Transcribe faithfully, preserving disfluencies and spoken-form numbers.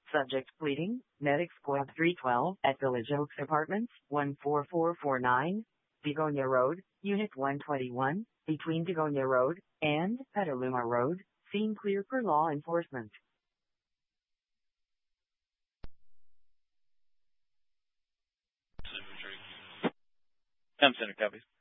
Subject pleading, Medic Squad three twelve at Village Oaks Apartments, one four four four nine, Begonia Road, Unit one twenty-one, between Begonia Road and Petaluma Road, scene clear for law enforcement. Town Center copies.